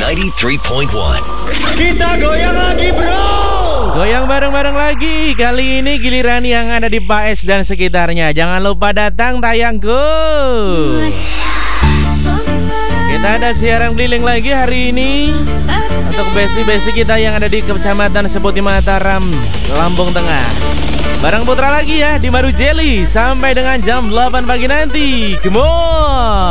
93.1. Kita goyang lagi, bro. Goyang bareng-bareng lagi. Kali ini giliran yang ada di Paes dan sekitarnya. Jangan lupa datang tayangku. Kita ada siaran keliling lagi hari ini untuk besti-besti kita yang ada di Kecamatan Seputi Mataram, Lampung Tengah. Bareng Putra lagi ya di Maru Jelly sampai dengan jam 8 pagi nanti. Come on.